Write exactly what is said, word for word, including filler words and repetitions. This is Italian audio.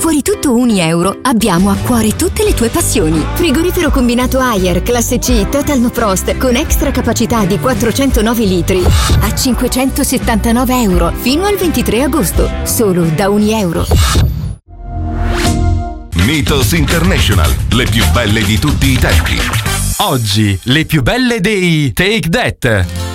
Fuori tutto ogni euro abbiamo a cuore tutte le tue passioni. Frigorifero combinato Haier classe C Total No Frost con extra capacità di quattrocentonove litri a cinquecentosettantanove euro fino al ventitré agosto, solo da ogni euro. Mythos International, le più belle di tutti i tempi. Oggi le più belle dei Take That.